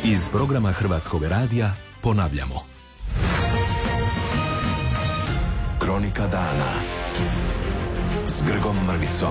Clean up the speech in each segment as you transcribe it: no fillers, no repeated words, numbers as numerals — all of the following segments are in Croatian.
Iz programa Hrvatskog radija ponavljamo. Kronika dana s Grgom Mrvicom.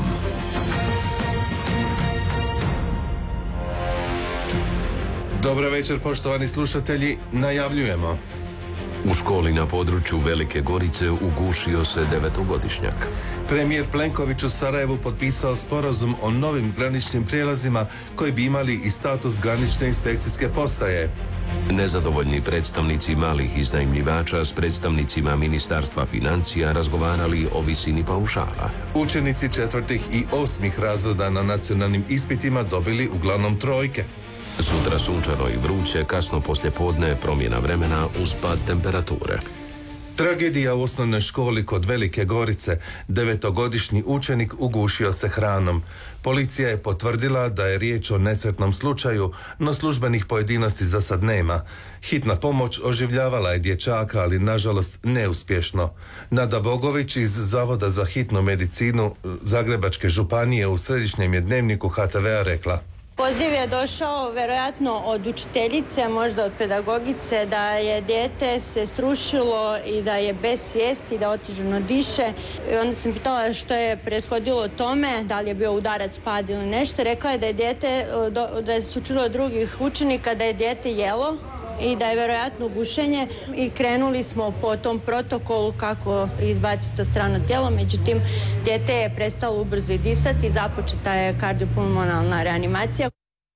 Dobro večer, poštovani slušatelji, najavljujemo. U školi na području Velike Gorice ugušio se 9-godišnjak. Premijer Plenković u Sarajevu potpisao sporazum o novim graničnim prijelazima koji bi imali i status granične inspekcijske postaje. Nezadovoljni predstavnici malih iznajmljivača s predstavnicima Ministarstva financija razgovarali o visini paušala. Učenici 4. i 8. razreda na nacionalnim ispitima dobili uglavnom trojke. Sutra sunčano i vruće, kasno poslijepodne promjena vremena uz pad temperature. Tragedija u osnovnoj školi kod Velike Gorice. 9-godišnji učenik ugušio se hranom. Policija je potvrdila da je riječ o nesretnom slučaju, no službenih pojedinosti za sad nema. Hitna pomoć oživljavala je dječaka, ali nažalost neuspješno. Nada Bogović iz Zavoda za hitnu medicinu Zagrebačke županije u središnjem je dnevniku HTV-a rekla: Poziv je došao vjerojatno od učiteljice, možda od pedagogice, da je dijete se srušilo i da je bez svijesti, da otežano diše. I onda sam pitala što je prethodilo tome, da li je bio udarac, pad ili nešto. Rekla je da je dijete, da je se učilo od drugih učenika da je dijete jelo i da je vjerojatno gušenje, i krenuli smo po tom protokolu kako izbaciti to strano tijelo. Međutim, dijete je prestalo ubrzo i disati, započeta je kardiopulmonalna reanimacija.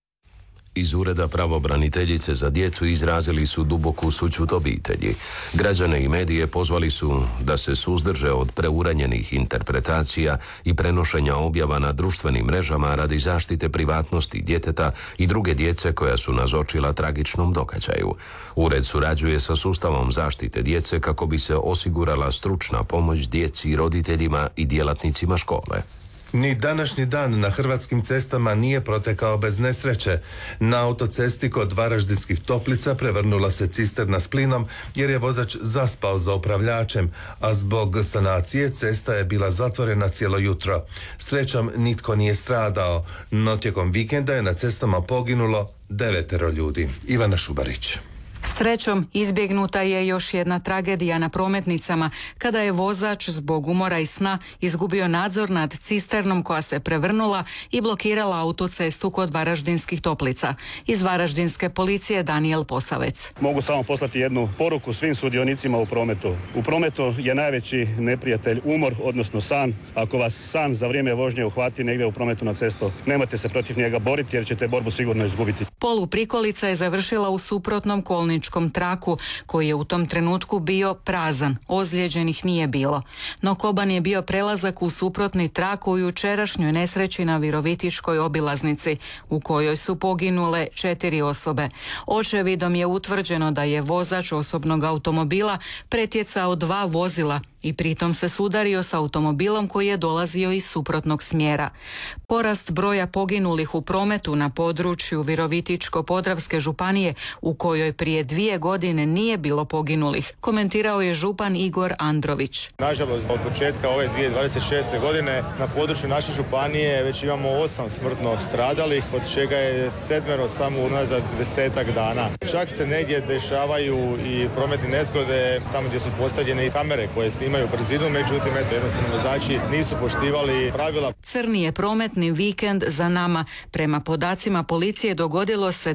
Iz Ureda pravobraniteljice za djecu izrazili su duboku sućut obitelji. Građane i medije pozvali su da se suzdrže od preuranjenih interpretacija i prenošenja objava na društvenim mrežama radi zaštite privatnosti djeteta i druge djece koja su nazočila tragičnom događaju. Ured surađuje sa sustavom zaštite djece kako bi se osigurala stručna pomoć djeci i roditeljima i djelatnicima škole. Ni današnji dan na hrvatskim cestama nije protekao bez nesreće. Na autocesti kod Varaždinskih Toplica prevrnula se cisterna s plinom jer je vozač zaspao za upravljačem, a zbog sanacije cesta je bila zatvorena cijelo jutro. Srećom nitko nije stradao, no tijekom vikenda je na cestama poginulo 9 ljudi. Ivana Šubarić. Srećom, izbjegnuta je još jedna tragedija na prometnicama kada je vozač zbog umora i sna izgubio nadzor nad cisternom koja se prevrnula i blokirala autocestu kod Varaždinskih Toplica. Iz Varaždinske policije Danijel Posavec. Mogu samo poslati jednu poruku svim sudionicima u prometu. U prometu je najveći neprijatelj umor, odnosno san. Ako vas san za vrijeme vožnje uhvati negdje u prometu na cestu, nemojte se protiv njega boriti jer ćete borbu sigurno izgubiti. Poluprikolica je završila u suprotnom kolničkom traku koji je u tom trenutku bio prazan. Ozlijeđenih nije bilo. No koban je bio prelazak u suprotni trak u jučerašnjoj nesreći na Virovitičkoj obilaznici u kojoj su poginule 4 osobe. Očevidom je utvrđeno da je vozač osobnog automobila pretjecao 2 vozila i pritom se sudario s automobilom koji je dolazio iz suprotnog smjera. Porast broja poginulih u prometu na području Virovitičko-podravske županije, u kojoj prije 2 godine nije bilo poginulih, komentirao je župan Igor Andrović. Nažalost, od početka ove 2026. godine na području naše županije već imamo 8 smrtno stradalih, od čega je 7 samo unazad 10-ak dana. Čak se negdje dešavaju i prometne nezgode tamo gdje su postavljene i kamere koje snimaju brzinu, međutim, jednostavno vozači nisu poštivali pravila. Crni je prometni vikend za nama. Prema podacima policije dogodilo se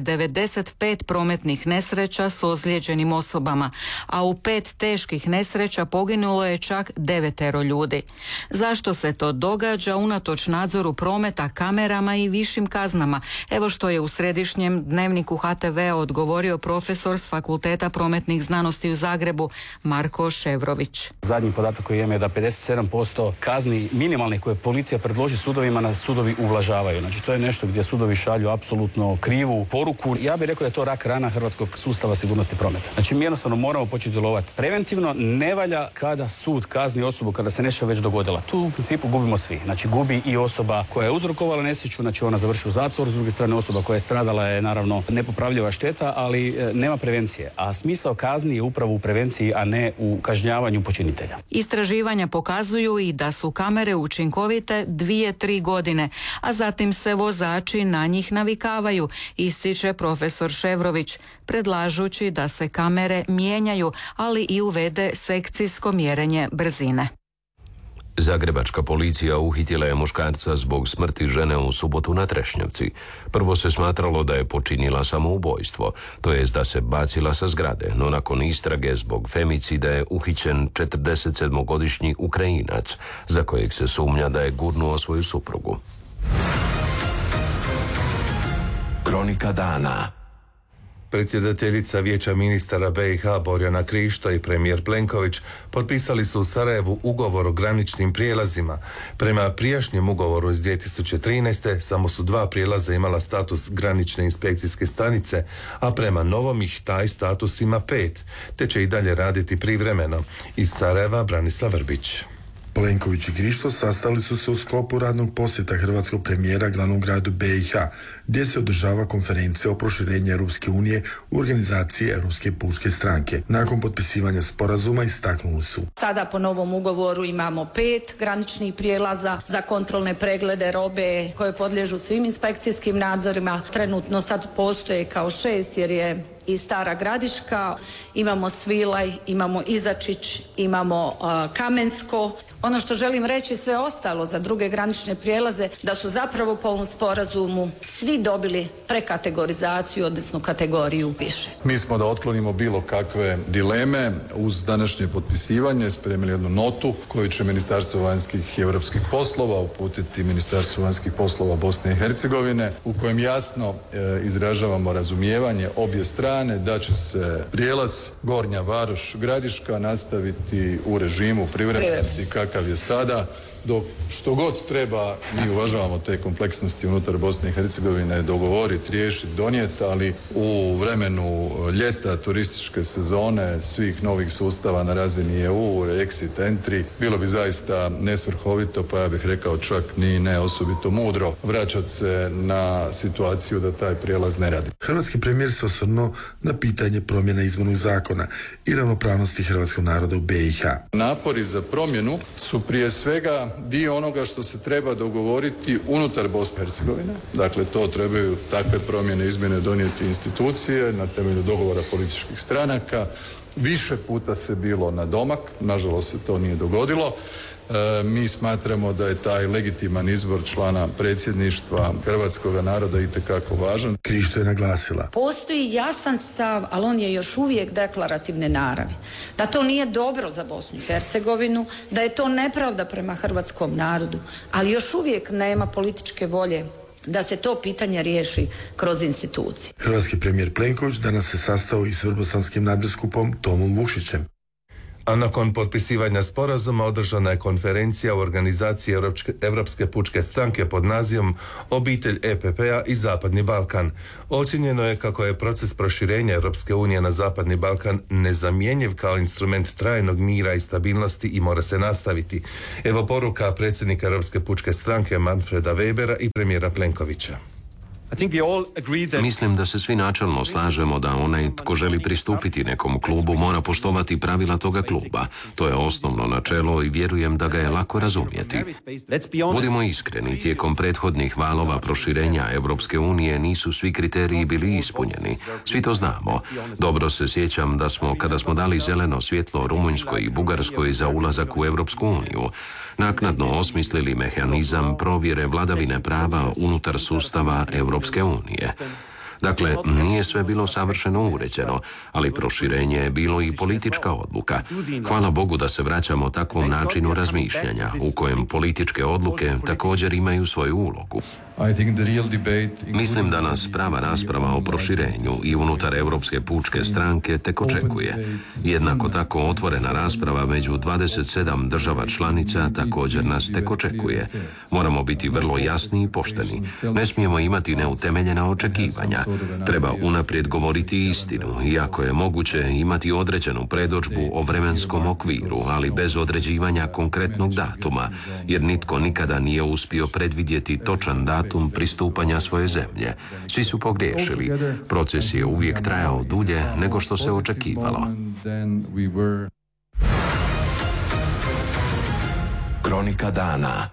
95 prometnih nesreća s ozlijeđenim osobama, a u 5 teških nesreća poginulo je čak 9 ljudi. Zašto se to događa unatoč nadzoru prometa, kamerama i višim kaznama? Evo što je u središnjem dnevniku HTV odgovorio profesor s Fakulteta prometnih znanosti u Zagrebu Marko Ševrović. Zadnji podatak koji imam je da 57% kazni minimalnih koje policija predloži sudovima na sudovi ublažavaju. Znači to je nešto gdje sudovi šalju apsolutno krivu poruku. Ja bih rekao da je to rak rana hrvatskog sustava sigurnosti prometa. Znači mi jednostavno moramo početi djelovati preventivno. Ne valja kada sud kazni osobu kada se nešto već dogodila. Tu u principu gubimo svi. Znači gubi i osoba koja je uzrokovala nesreću, znači ona završi u zatvoru. S druge strane osoba koja je stradala je naravno nepopravljiva šteta, ali nema prevencije. A smisao kazni je upravo u prevenciji, a ne u kažnjavanju počinitelja. Istraživanja pokazuju i da su kamere učinkovite 2-3 godine, a zatim se vozači na njih navikavaju, ističe profesor Ševrović, predlažući da se kamere mijenjaju, ali i uvede sekcijsko mjerenje brzine. Zagrebačka policija uhitila je muškarca zbog smrti žene u subotu na Trešnjevci. Prvo se smatralo da je počinila samoubojstvo, to jest da se bacila sa zgrade, no nakon istrage zbog femicida je uhićen 47-godišnji Ukrajinac, za kojeg se sumnja da je gurnuo svoju suprugu. Kronika dana. Predsjedateljica Vijeća ministara BiH Borjana Krišto i premijer Plenković potpisali su u Sarajevu ugovor o graničnim prijelazima. Prema prijašnjem ugovoru iz 2013. samo su 2 prijelaza imala status granične inspekcijske stanice, a prema novom ih taj status ima 5, te će i dalje raditi privremeno. Iz Sarajeva Branislav Vrbić. Plenković i Krišto sastali su se u sklopu radnog posjeta hrvatskog premijera glavnom gradu BiH, gdje se održava konferencija o proširenju Europske unije u organizaciji Europske pučke stranke. Nakon potpisivanja sporazuma istaknuli su: sada po novom ugovoru imamo 5 graničnih prijelaza za kontrolne preglede robe koje podliježu svim inspekcijskim nadzorima. Trenutno sad postoje kao 6 jer je i Stara Gradiška, imamo Svilaj, imamo Izačić, imamo Kamensko. Ono što želim reći sve ostalo za druge granične prijelaze, da su zapravo po ovom sporazumu svi dobili prekategorizaciju, odnosno kategoriju više. Mi smo da otklonimo bilo kakve dileme uz današnje potpisivanje spremili jednu notu koju će Ministarstvo vanjskih i europskih poslova uputiti Ministarstvo vanjskih poslova Bosne i Hercegovine, u kojem jasno izražavamo razumijevanje obje strane da će se prijelaz Gornja Varoš Gradiška nastaviti u režimu privremenosti kakav je sada, dok što god treba, mi uvažavamo te kompleksnosti unutar Bosne i Hercegovine, dogovoriti, riješiti, donijeti, ali u vremenu ljeta, turističke sezone, svih novih sustava na razini EU, exit, entry, bilo bi zaista nesvrhovito, pa ja bih rekao čak ni ne osobito mudro vraćati se na situaciju da taj prijelaz ne radi. Hrvatski premijer se osvrnuo na pitanje promjena izbornog zakona i ravnopravnosti hrvatskog naroda u BiH. Napori za promjenu su prije svega dio onoga što se treba dogovoriti unutar Bosne i Hercegovine. Dakle, to trebaju takve promjene, izmjene donijeti institucije na temelju dogovora političkih stranaka. Više puta se bilo na domak, nažalost se to nije dogodilo. Mi smatramo da je taj legitiman izbor člana predsjedništva hrvatskog naroda itekako važan. Krišto je naglasila: postoji jasan stav, ali on je još uvijek deklarativne naravi. Da to nije dobro za Bosnu i Hercegovinu, da je to nepravda prema hrvatskom narodu, ali još uvijek nema političke volje da se to pitanje riješi kroz institucije. Hrvatski premijer Plenković danas se sastao i s vrbosanskim nadbiskupom Tomom Vušićem. A nakon potpisivanja sporazuma održana je konferencija u organizaciji Europske pučke stranke pod nazivom Obitelj EPP-a i Zapadni Balkan. Ocjenjeno je kako je proces proširenja Europske unije na Zapadni Balkan nezamjenjiv kao instrument trajnog mira i stabilnosti i mora se nastaviti. Evo poruka predsjednika Europske pučke stranke Manfreda Webera i premijera Plenkovića. Mislim da se svi načelno slažemo da onaj tko želi pristupiti nekom klubu mora poštovati pravila toga kluba. To je osnovno načelo i vjerujem da ga je lako razumjeti. Budimo iskreni, tijekom prethodnih valova proširenja Europske unije nisu svi kriteriji bili ispunjeni. Svi to znamo. Dobro se sjećam da smo, kada smo dali zeleno svjetlo Rumunjskoj i Bugarskoj za ulazak u Europsku uniju, naknadno osmislili mehanizam provjere vladavine prava unutar sustava Europske unije. Dakle, nije sve bilo savršeno uređeno, ali proširenje je bilo i politička odluka. Hvala Bogu da se vraćamo takvom načinu razmišljanja, u kojem političke odluke također imaju svoju ulogu. Mislim da nas prava rasprava o proširenju i unutar Europske pučke stranke tek očekuje. Jednako tako otvorena rasprava među 27 država članica također nas tek očekuje. Moramo biti vrlo jasni i pošteni. Ne smijemo imati neutemeljena očekivanja. Treba unaprijed govoriti istinu, iako je moguće imati određenu predodžbu o vremenskom okviru, ali bez određivanja konkretnog datuma, jer nitko nikada nije uspio predvidjeti točan datum pristupanja svoje zemlje. Svi su pogriješili. Proces je uvijek trajao dulje nego što se očekivalo. Kronika dana.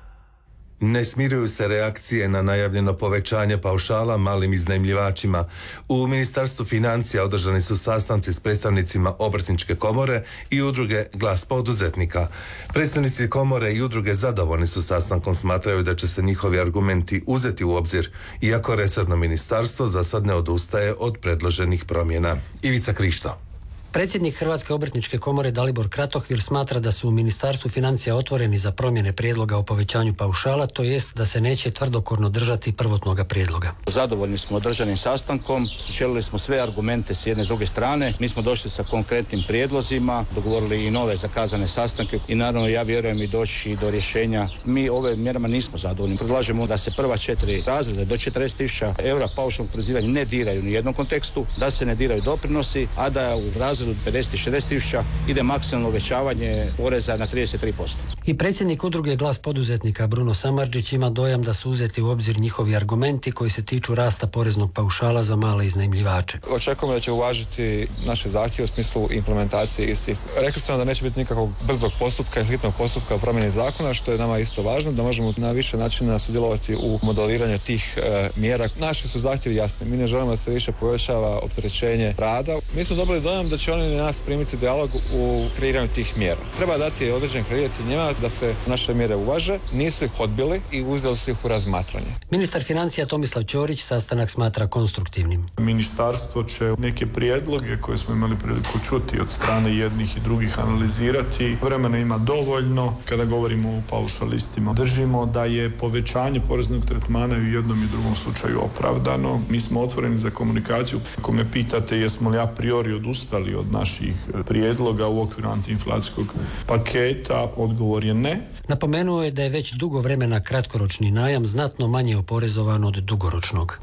Ne smiruju se reakcije na najavljeno povećanje paušala malim iznajmljivačima. U Ministarstvu financija održani su sastanci s predstavnicima Obrtničke komore i udruge Glas poduzetnika. Predstavnici komore i udruge zadovoljni su sastankom, smatraju da će se njihovi argumenti uzeti u obzir, iako resorno ministarstvo za sad ne odustaje od predloženih promjena. Ivica Krišto. Predsjednik Hrvatske obrtničke komore Dalibor Kratohvir smatra da su u Ministarstvu financija otvoreni za promjene prijedloga o povećanju paušala, to jest da se neće tvrdokorno držati prvotnoga prijedloga. Zadovoljni smo održanim sastankom, sučelili smo sve argumente s jedne i s druge strane, mi smo došli sa konkretnim prijedlozima, dogovorili i nove zakazane sastanke i naravno ja vjerujem i doći do rješenja. Mi ove mjerama nismo zadovoljni. Predlažemo da se prva 4 razreda do 40.000 eura paušalnog oporezivanja ne diraju u nijednom kontekstu, da se ne diraju doprinosi, a da u razredu 50-60.000 ide maksimalno uvećavanje poreza na 33%. I predsjednik udruge Glas poduzetnika Bruno Samardžić ima dojam da su uzeti u obzir njihovi argumenti koji se tiču rasta poreznog paušala za male iznajmljivače. Očekujemo da će uvažiti naše zahtjeve u smislu implementacije istih. Rekli smo da neće biti nikakvog brzog postupka i hitnog postupka o promjeni zakona, što je nama isto važno, da možemo na više načina sudjelovati u modeliranju tih mjera. Naši su zahtjevi jasni. Mi ne želimo da se više povećava opterećenje rada. Mi smo dobili dojam da će oni nas primiti dijalog u kreiranju tih mjera. Treba dati određen kredit njima da se naše mjere uvaže, nisu ih odbili i uzeli su ih u razmatranje. Ministar financija Tomislav Ćorić sastanak smatra konstruktivnim. Ministarstvo će neke prijedloge koje smo imali priliku čuti od strane jednih i drugih analizirati. Vremena ima dovoljno. Kada govorimo o paušalistima, držimo da je povećanje poreznog tretmana u jednom i drugom slučaju opravdano. Mi smo otvoreni za komunikaciju. Ako me pitate jesmo li a priori odustali od naših prijedloga u okviru antiinflacijskog paketa, odgovor je ne. Napomenuo je da je već dugo vremena kratkoročni najam znatno manje oporezovan od dugoročnog.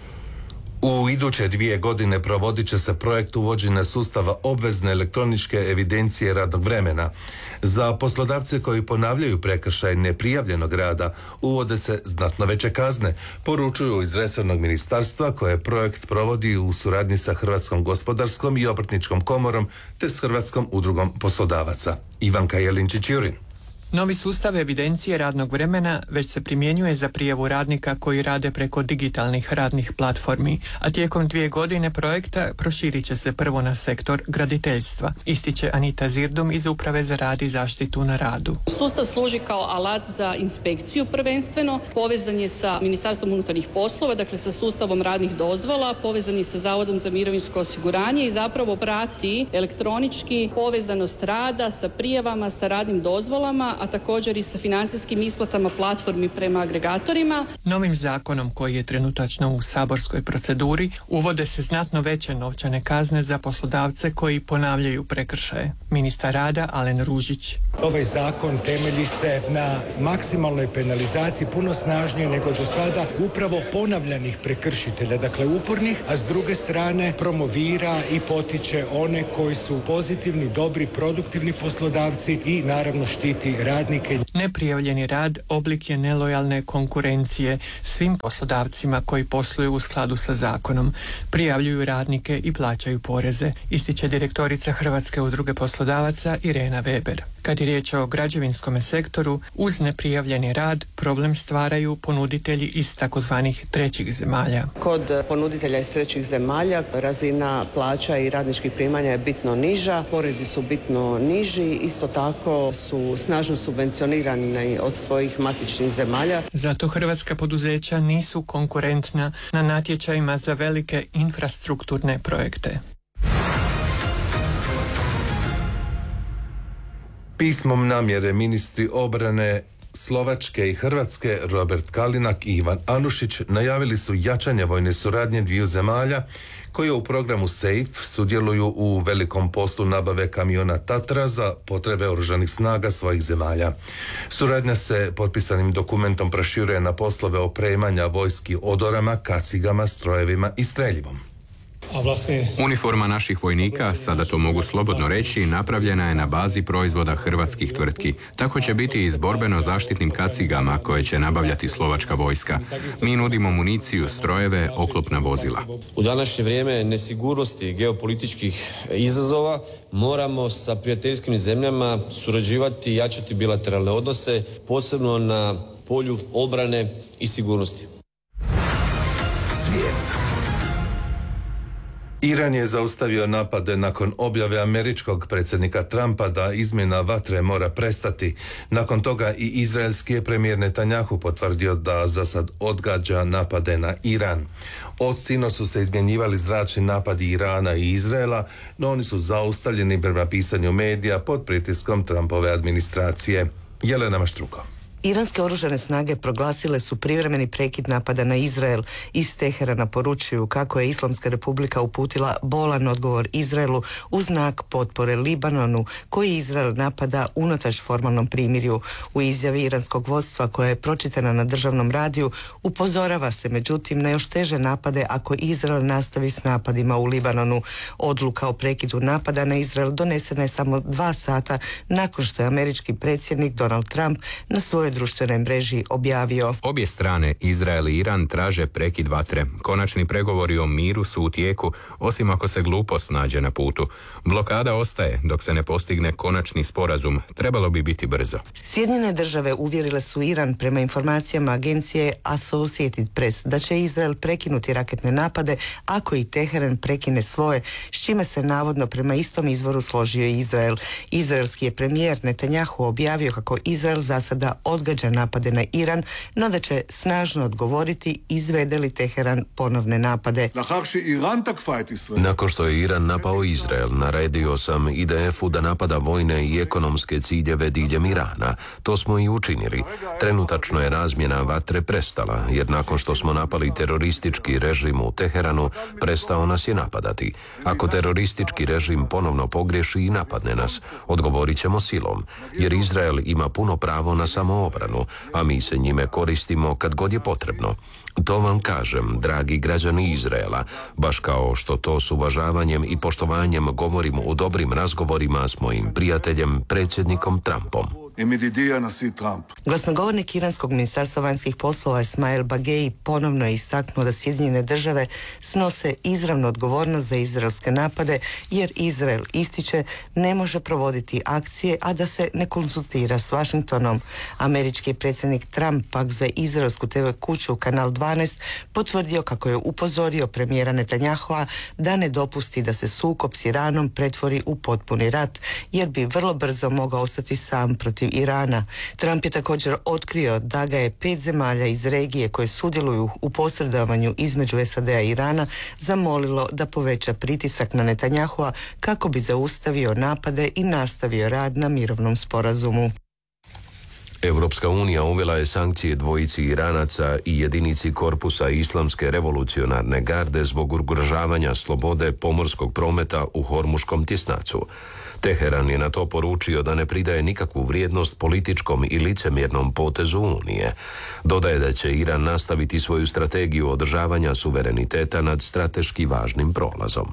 U iduće 2 godine provodit će se projekt uvođenja sustava obvezne elektroničke evidencije radnog vremena. Za poslodavce koji ponavljaju prekršaj neprijavljenog rada uvode se znatno veće kazne, poručuju iz resornog ministarstva koje projekt provodi u suradnji sa Hrvatskom gospodarskom i obrtničkom komorom te s Hrvatskom udrugom poslodavaca. Ivanka Jelinčić-Jurin. Novi sustav evidencije radnog vremena već se primjenjuje za prijavu radnika koji rade preko digitalnih radnih platformi, a tijekom 2 godine projekta proširit će se prvo na sektor graditeljstva, ističe Anita Zirdum iz Uprave za rad i zaštitu na radu. Sustav služi kao alat za inspekciju prvenstveno, povezan je sa Ministarstvom unutarnjih poslova, dakle sa sustavom radnih dozvola, povezan je sa Zavodom za mirovinsko osiguranje i zapravo prati elektronički povezanost rada sa prijavama, sa radnim dozvolama, a također i sa financijskim isplatama platformi prema agregatorima. Novim zakonom koji je trenutačno u saborskoj proceduri uvode se znatno veće novčane kazne za poslodavce koji ponavljaju prekršaje. Ministar rada Alen Ružić. Ovaj zakon temelji se na maksimalnoj penalizaciji puno snažnije nego do sada upravo ponavljanih prekršitelja, dakle upornih, a s druge strane promovira i potiče one koji su pozitivni, dobri, produktivni poslodavci i naravno štiti radnike. Neprijavljeni rad oblik je nelojalne konkurencije svim poslodavcima koji posluju u skladu sa zakonom, prijavljuju radnike i plaćaju poreze, ističe direktorica Hrvatske udruge poslodavaca Irena Weber. Kad je riječ o građevinskom sektoru, uz neprijavljeni rad problem stvaraju ponuditelji iz takozvanih trećih zemalja. Kod ponuditelja iz trećih zemalja razina plaća i radničkih primanja je bitno niža, porezi su bitno niži, isto tako su snažno subvencionirani od svojih matičnih zemalja. Zato hrvatska poduzeća nisu konkurentna na natječajima za velike infrastrukturne projekte. Pismom namjere ministri obrane Slovačke i Hrvatske Robert Kalinak i Ivan Anušić najavili su jačanje vojne suradnje dviju zemalja koje u programu SAFE sudjeluju u velikom poslu nabave kamiona Tatra za potrebe oružanih snaga svojih zemalja. Suradnja se potpisanim dokumentom proširuje na poslove opremanja vojski odorama, kacigama, strojevima i streljivom. Uniforma naših vojnika, sada to mogu slobodno reći, napravljena je na bazi proizvoda hrvatskih tvrtki. Tako će biti i s borbeno-zaštitnim kacigama koje će nabavljati slovačka vojska. Mi nudimo municiju, strojeve, oklopna vozila. U današnje vrijeme nesigurnosti geopolitičkih izazova moramo sa prijateljskim zemljama surađivati i jačati bilateralne odnose, posebno na polju obrane i sigurnosti. Svijet. Iran je zaustavio napade nakon objave američkog predsjednika Trumpa da izmjena vatre mora prestati. Nakon toga i izraelski je premijer Netanjahu potvrdio da za sad odgađa napade na Iran. Od sinoć su se izmjenjivali zračni napadi Irana i Izraela, no oni su zaustavljeni prema pisanju medija pod pritiskom Trumpove administracije. Jelena Maštruko. Iranske oružane snage proglasile su privremeni prekid napada na Izrael. Iz Teherana poručuju kako je Islamska republika uputila bolan odgovor Izraelu u znak potpore Libanonu, koji Izrael napada unatoč formalnom primirju. U izjavi iranskog vodstva koja je pročitana na državnom radiju upozorava se međutim na još teže napade ako Izrael nastavi s napadima u Libanonu. Odluka o prekidu napada na Izrael donesena je samo 2 sata nakon što je američki predsjednik Donald Trump na svojoj društvenoj mreži objavio: Obje strane, Izrael i Iran, traže prekid vatre. Konačni pregovori o miru su u tijeku, osim ako se glupost nađe na putu. Blokada ostaje dok se ne postigne konačni sporazum. Trebalo bi biti brzo. Sjedinjene države uvjerile su Iran prema informacijama agencije Associated Press da će Izrael prekinuti raketne napade ako i Teheran prekine svoje, s čime se navodno prema istom izvoru složio i Izrael. Izraelski je premijer Netanjahu objavio kako Izrael za sada odgađa napade na Iran, no da će snažno odgovoriti izvede li Teheran ponovne napade. Nakon što je Iran napao Izrael, naredio sam IDF-u da napada vojne i ekonomske ciljeve diljem Irana. To smo i učinili. Trenutačno je razmjena vatre prestala, jer nakon što smo napali teroristički režim u Teheranu, prestao nas je napadati. Ako teroristički režim ponovno pogriješi i napadne nas, odgovorit ćemo silom, jer Izrael ima puno pravo na samoobranu, a mi se njime koristimo kad god je potrebno. To vam kažem, dragi građani Izraela, baš kao što to s uvažavanjem i poštovanjem govorim u dobrim razgovorima s mojim prijateljem, predsjednikom Trumpom. Glasnogovornik iranskog ministarstva vanjskih poslova Ismail Bagei ponovno je istaknuo da Sjedinjene države snose izravnu odgovornost za izraelske napade, jer Izrael, ističe, ne može provoditi akcije, a da se ne konzultira s Washingtonom. Američki predsjednik Trump pak za izraelsku TV kuću Kanal 12 potvrdio kako je upozorio premijera Netanjahua da ne dopusti da se sukob s Iranom pretvori u potpuni rat, jer bi vrlo brzo mogao ostati sam protiv Irana. Trump je također otkrio da ga je 5 zemalja iz regije koje sudjeluju u posredovanju između SAD-a i Irana zamolilo da poveća pritisak na Netanjahua kako bi zaustavio napade i nastavio rad na mirovnom sporazumu. Europska unija uvela je sankcije dvojici Iranaca i jedinici korpusa Islamske revolucionarne garde zbog ugrožavanja slobode pomorskog prometa u Hormuškom tjesnacu. Teheran je na to poručio da ne pridaje nikakvu vrijednost političkom i licemjernom potezu Unije. Dodaje da će Iran nastaviti svoju strategiju održavanja suvereniteta nad strateški važnim prolazom.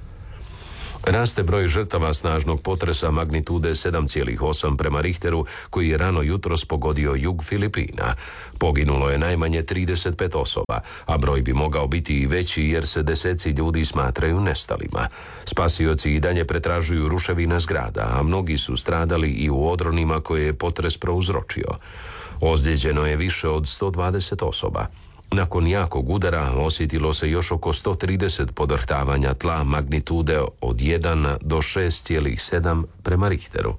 Raste broj žrtava snažnog potresa magnitude 7,8 prema Richteru koji je rano jutros pogodio jug Filipina. Poginulo je najmanje 35 osoba, a broj bi mogao biti i veći jer se deseci ljudi smatraju nestalima. Spasioci i dalje pretražuju ruševine zgrada, a mnogi su stradali i u odronima koje je potres prouzročio. Ozlijeđeno je više od 120 osoba. Nakon jakog udara osjetilo se još oko 130 podrhtavanja tla magnitude od 1 do 6,7 prema Richteru.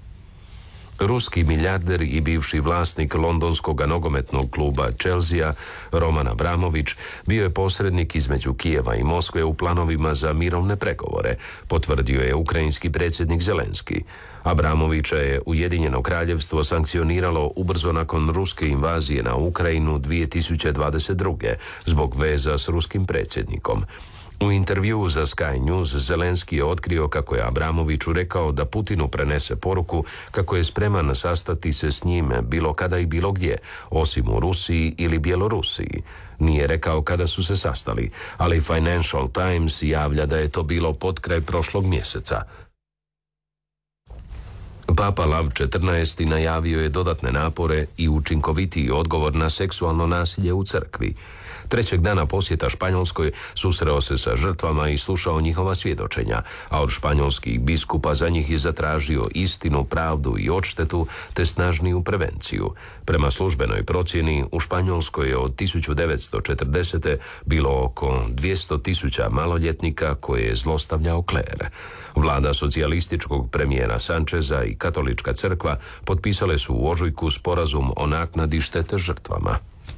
Ruski milijarder i bivši vlasnik londonskog nogometnog kluba Chelsea, Roman Abramović, bio je posrednik između Kijeva i Moskve u planovima za mirovne pregovore, potvrdio je ukrajinski predsjednik Zelenski. Abramovića je Ujedinjeno kraljevstvo sankcioniralo ubrzo nakon ruske invazije na Ukrajinu 2022. zbog veza s ruskim predsjednikom. U intervjuu za Sky News Zelenski je otkrio kako je Abramoviću rekao da Putinu prenese poruku kako je spreman sastati se s njim bilo kada i bilo gdje, osim u Rusiji ili Bjelorusiji. Nije rekao kada su se sastali, ali Financial Times javlja da je to bilo potkraj prošlog mjeseca. Papa Lav XIV. Najavio je dodatne napore i učinkovitiji odgovor na seksualno nasilje u crkvi. Trećeg dana posjeta Španjolskoj susreo se sa žrtvama i slušao njihova svjedočenja, a od španjolskih biskupa za njih je zatražio istinu, pravdu i odštetu te snažniju prevenciju. Prema službenoj procjeni u Španjolskoj je od 1940. bilo oko 200.000 maloljetnika koje je zlostavljao kler. Vlada socijalističkog premijera Sancheza i Katolička crkva potpisale su u ožujku sporazum o naknadi štete žrtvama.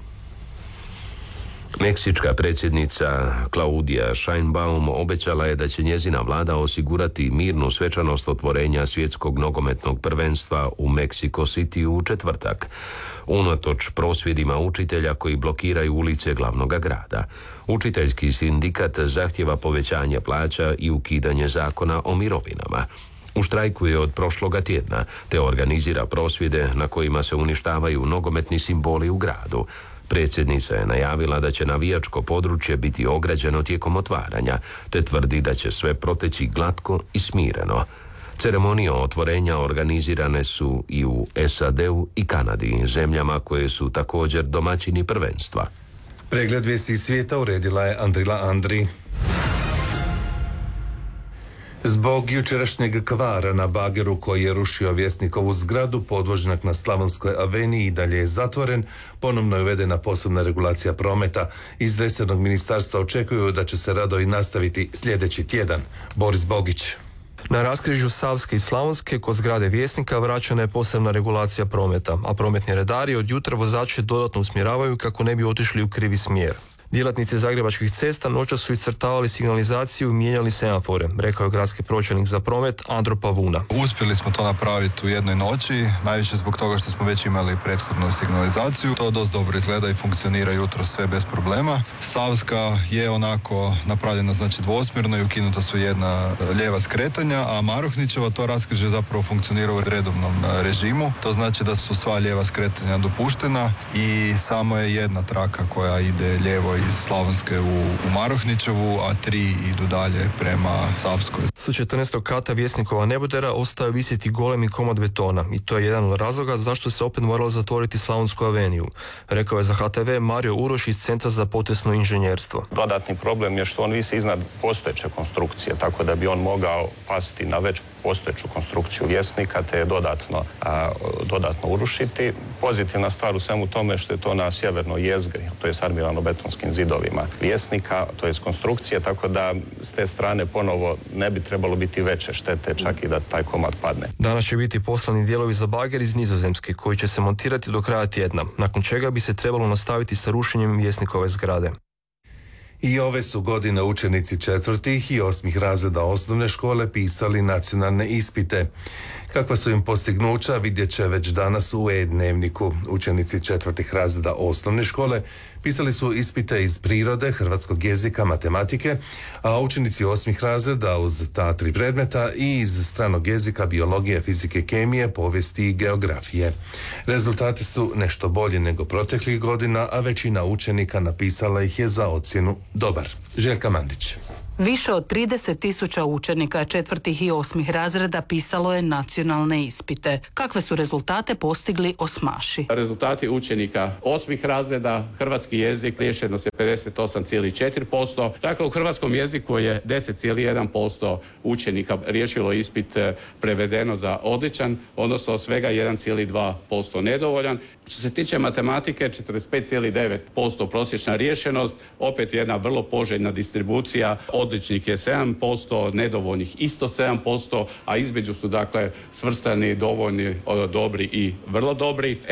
Meksička predsjednica Claudia Sheinbaum obećala je da će njezina vlada osigurati mirnu svečanost otvorenja svjetskog nogometnog prvenstva u Mexico City u četvrtak, unatoč prosvjedima učitelja koji blokiraju ulice glavnog grada. Učiteljski sindikat zahtjeva povećanje plaća i ukidanje zakona o mirovinama. U štrajku je od prošloga tjedna, te organizira prosvjede na kojima se uništavaju nogometni simboli u gradu. Predsjednica je najavila da će navijačko područje biti ograđeno tijekom otvaranja, te tvrdi da će sve proteći glatko i smireno. Ceremonije otvorenja organizirane su i u SAD-u i Kanadi, zemljama koje su također domaćini prvenstva. Pregled vijesti svijeta uredila je Andrila Andri. Zbog jučerašnjeg kvara na bageru koji je rušio Vjesnikovu zgradu, podvožnjak na Slavonskoj aveniji i dalje je zatvoren, ponovno je uvedena posebna regulacija prometa. Iz resornog ministarstva očekuju da će se radovi nastaviti sljedeći tjedan. Boris Bogić. Na raskrižju Savske i Slavonske kod zgrade Vjesnika vraćena je posebna regulacija prometa, a prometni redari od jutra vozače dodatno usmjeravaju kako ne bi otišli u krivi smjer. Djelatnici zagrebačkih cesta noćas su iscrtavali signalizaciju i mijenjali semafore, rekao je gradski pročelnik za promet Andro Pavuna. Uspjeli smo to napraviti u jednoj noći, najviše zbog toga što smo već imali prethodnu signalizaciju. To dosta dobro izgleda i funkcionira jutro sve bez problema. Savska je onako napravljena znači dvosmjerno i ukinuta su jedna lijeva skretanja, a Maruhnićeva to raskrižje zapravo funkcionira u redovnom režimu. To znači da su sva lijeva skretanja dopuštena i samo je jedna traka koja ide lijevo iz Slavonske u Maruhnićevu, a 3 idu dalje prema Savskoj. Sa 14. kata Vjesnikova nebodera ostao visiti golemi komad betona i to je jedan od razloga zašto se opet moralo zatvoriti Slavonsku aveniju, rekao je za HTV Mario Uroš iz Centra za potresno inženjerstvo. Dodatni problem je što on visi iznad postojeće konstrukcije, tako da bi on mogao pasti na već postojeću konstrukciju Vjesnika te je dodatno urušiti. Pozitivna stvar u svemu tome što je to na sjevernoj jezgri, to je s armirano-betonskim zidovima Vjesnika, to je konstrukcije, tako da s te strane ponovo ne bi trebalo biti veće štete, čak i da taj komad padne. Danas će biti poslani dijelovi za bager iz Nizozemske koji će se montirati do kraja tjedna, nakon čega bi se trebalo nastaviti sa rušenjem Vjesnikove zgrade. I ove su godine učenici 4. i 8. razreda osnovne škole pisali nacionalne ispite. Kakva su im postignuća vidjet će već danas u e-dnevniku. Učenici 4. razreda osnovne škole pisali su ispite iz prirode, hrvatskog jezika, matematike, a učenici 8. razreda uz ta 3 predmeta i iz stranog jezika, biologije, fizike, kemije, povijesti i geografije. Rezultati su nešto bolji nego proteklih godina, a većina učenika napisala ih je za ocjenu dobar. Željka Mandić. Više od 30.000 učenika 4. i 8. razreda pisalo je nacionalne ispite. Kakve su rezultate postigli osmaši? Rezultati učenika 8. razreda, hrvatski jezik, riješeno se 58,4%. Dakle, u hrvatskom jeziku je 10,1% učenika riješilo ispit prevedeno za odličan, odnosno svega 1,2% nedovoljan. Što se tiče matematike, 45,9% prosječna riješenost, opet jedna vrlo poželjna distribucija. Odličnih je 7%, nedovoljnih isto 7%, a između su dakle svrstani dovoljni, dobri i vrlo dobri.